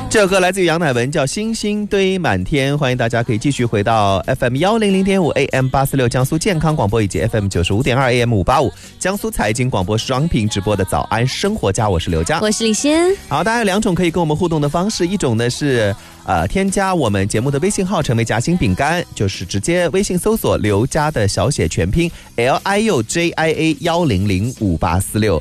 这首歌来自于杨乃文，叫《星星堆满天》。欢迎大家可以继续回到 FM100.5 AM846 江苏健康广播以及 FM95.2 AM585 江苏财经广播双频直播的早安生活家，我是刘佳， 我是李欣。 好，大家有两种可以跟我们互动的方式，一种呢是添加我们节目的微信号成为夹心饼干，就是直接微信搜索刘佳的小写全拼 LIUJIA100586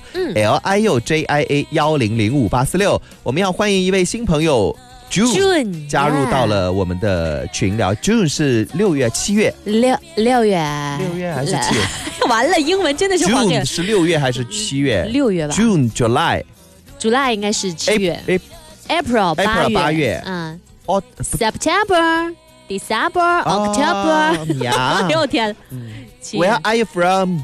LIUJIA100586。我们要欢迎一位新朋友June 加入到了我们的群聊。June 是6月7月 6月还是7月？ 完了，英文真的是黄点。 June 是6月还是7月 ？6月吧。 June July 应该是7月。April 8月。 September December October。哎呦天 ！Where are you from？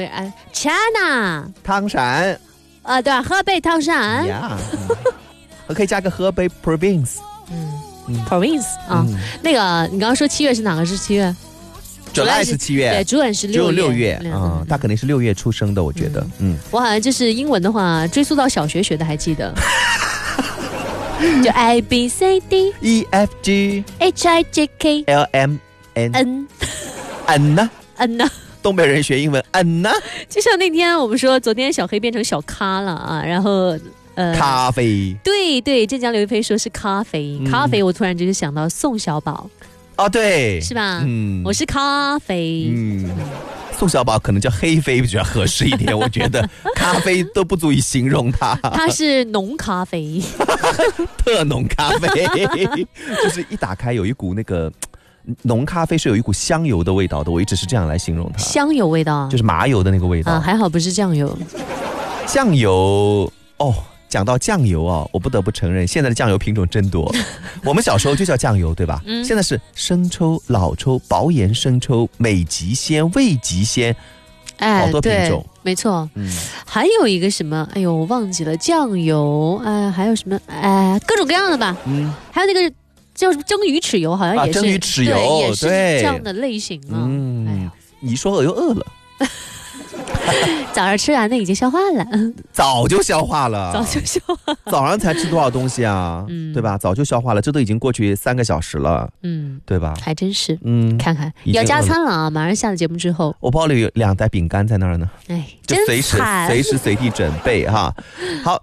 China。 汤山。 对，河北唐山。 我可以加个河北 province。 province 啊，那个你刚刚说7月是哪个？是7月 ？July 是7月， 对，June是 6月他肯定是6月出生的，我觉得。 我好像就是英文的话，追溯到小学学的，还记得。就 A B C D E F G H I J K L M N N 呢？东北人学英文 N 呢？ 就像那天我们说，昨天小黑变成小咖了啊，然后。 咖啡， 对，浙江刘亦菲说是咖啡，咖啡，我突然就是想到宋小宝， 对， 是吧？我是咖啡， 宋小宝可能叫黑啡比较合适一点，我觉得咖啡都不足以形容他， 他是浓咖啡， 特浓咖啡，就是一打开有一股那个浓咖啡是有一股香油的味道的，我一直是这样来形容它， 香油味道， 就是麻油的那个味道还好不是酱油， 酱油讲到酱油我不得不承认，现在的酱油品种真多。我们小时候就叫酱油，对吧？现在是生抽、老抽、薄盐生抽、美极鲜、味极鲜，好多品种， 没错。还有一个什么？哎呦，我忘记了，酱油，还有什么？各种各样的吧。还有那个叫蒸鱼豉油，好像也是蒸鱼豉油， 也是这样的类型啊。 你说我又饿了。 早上吃完的已经消化了， 早就消化了，早上才吃多少东西啊？对吧？早就消化了，这都已经过去3个小时了，对吧？ 还真是，看看要加餐了啊！马上下了节目之后， 我包里有2袋饼干在那儿呢， 真就随时随地准备哈。好。